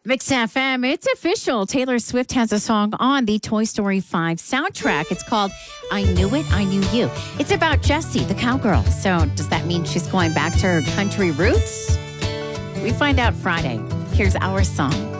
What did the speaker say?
Mix FM, it's official. Taylor Swift has a song on the Toy Story 5 soundtrack. It's called I Knew It, I Knew You. It's about Jessie, the cowgirl. So does that mean she's going back to her country roots? We find out Friday. Here's our song.